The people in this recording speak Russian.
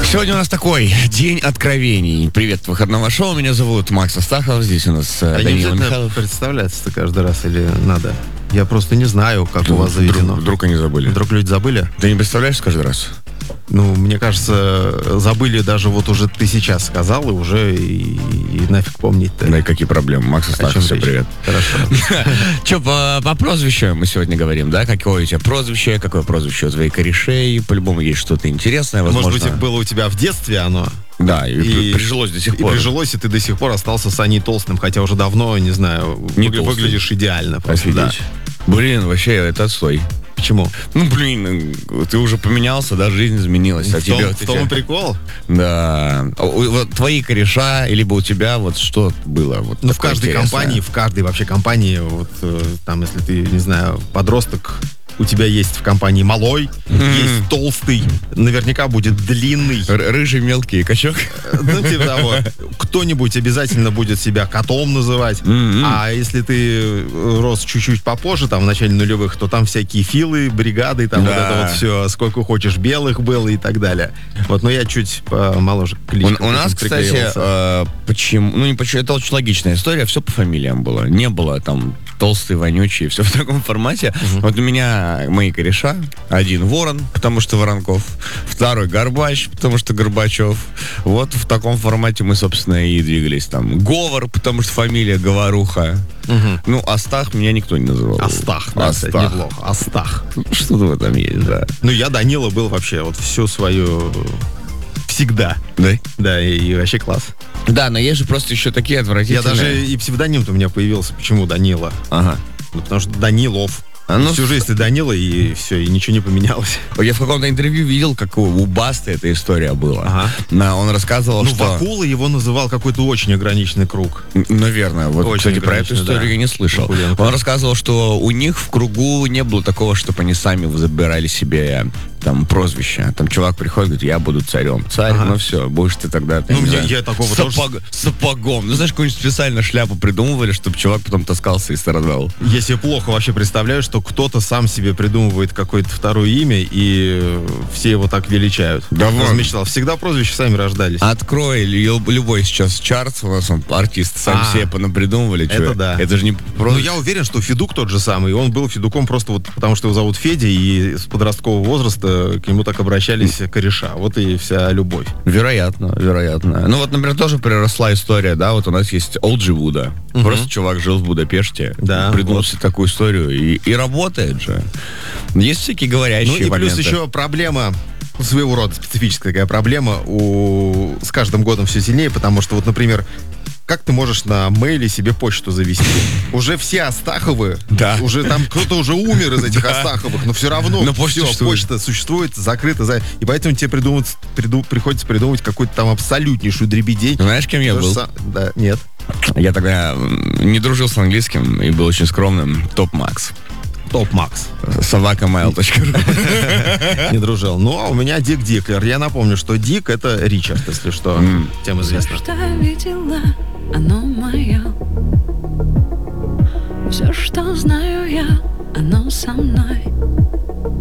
Сегодня у нас такой день откровений. Привет, выходного шоу. Меня зовут Макс Астахов. Здесь у нас Данила Михайлов. Представляться-то каждый раз или надо? Я просто не знаю, как у вас заведено. Вдруг они забыли. Вдруг люди забыли? Ты не представляешь каждый раз? Ну, мне кажется, забыли даже вот уже ты сейчас сказал, и уже и нафиг помнить-то. Да и какие проблемы? Макс Астахов, всем привет. Хорошо. Че, по прозвищу мы сегодня говорим, да? Какое у тебя прозвище, какое прозвище у твоих корешей? По-любому есть что-то интересное, возможно. Может быть, было у тебя в детстве оно? Да, и прижилось до сих пор. И прижилось, и ты до сих пор остался Саней Толстым, хотя уже давно, не знаю, Не выглядишь идеально. Просто, да. Блин, вообще, это отстой. Почему? Ну, блин, ты уже поменялся, да, жизнь изменилась. А тебе, в том и прикол? Да. Вот твои кореша, либо у тебя вот что было? Вот ну, в каждой компании, в каждой вообще компании, вот там, если ты, не знаю, подросток, у тебя есть в компании малой, есть толстый, наверняка будет длинный. Рыжий, мелкий качок. Ну, типа того. Кто-нибудь обязательно будет себя котом называть. А если ты рос чуть-чуть попозже, там, в начале нулевых, то там всякие филы, бригады, там вот это вот все, сколько хочешь белых было и так далее. Вот, но я чуть помоложе кличка. У нас, кстати, почему? Ну, не почему, это очень логичная история, все по фамилиям было. Не было там толстый, вонючий, все в таком формате. Вот у меня мои кореша. Один Ворон, потому что Воронков. Второй Горбач, потому что Горбачев. Вот в таком формате мы, собственно, и двигались. Там Говор, потому что фамилия Говоруха. Ну, Астах меня никто не называл. Астах, да, Астах. кстати, неплохо. Астах. Что-то в этом есть, да. Ну, я Данила был вообще вот всю свою... Всегда. Да? Да, и вообще класс. Да, но есть же просто еще такие отвратительные. Я даже и псевдоним-то у меня появился. Почему Данила? Ага. Ну, потому что Данилов. Ну, всю жизнь ты Данила, и все, и ничего не поменялось. Я в каком-то интервью видел, как у Басты эта история была. Ага. Он рассказывал, ну, что... Вакула его называл какой-то очень ограниченный круг. Наверное. Вот, очень кстати, про эту историю я не слышал. Вакуленко. Он рассказывал, что у них в кругу не было такого, чтобы они сами забирали себе там прозвище. Там чувак приходит, говорит, я буду царем. Царь, ну все, будешь ты тогда... Ну, я такого тоже... Сапогом. Ну, знаешь, какую-нибудь специально шляпу придумывали, чтобы чувак потом таскался и страдал. Я себе плохо вообще представляю, что кто-то сам себе придумывает какое-то второе имя, и все его так величают. Да вот. Мечтал. Всегда прозвища сами рождались. Открой любой сейчас чарт, у нас артисты сами себе понапридумывали. Это да. Это же не просто... Ну, я уверен, что Федук тот же самый. Он был Федуком просто вот потому, что его зовут Федя, и с подросткового возраста к нему так обращались кореша. Вот и вся любовь. Вероятно. Ну вот, например, тоже приросла история, да, вот у нас есть Олджи Вуда. Просто чувак жил в Будапеште, придумал себе такую историю, и работает же. Есть всякие говорящие моменты. Ну и плюс еще проблема, своего рода специфическая такая проблема, с каждым годом все сильнее, потому что вот, например, как ты можешь на мейле себе почту завести? Уже все Астаховы, уже там кто-то уже умер из этих Астаховых, но все равно почта существует, закрыта. И поэтому тебе приходится придумывать какую-то там абсолютнейшую дребедень. Знаешь, кем я был? Да, нет. Я тогда не дружил с английским и был очень скромным. Топ Макс. Топ Макс. Собакамейл.ру. Не дружил. Ну, а у меня Дик Диклер. Я напомню, что Дик — это Ричард, если что. Тем известно. Все, что я видела, оно мое. Все, что знаю я, оно со мной.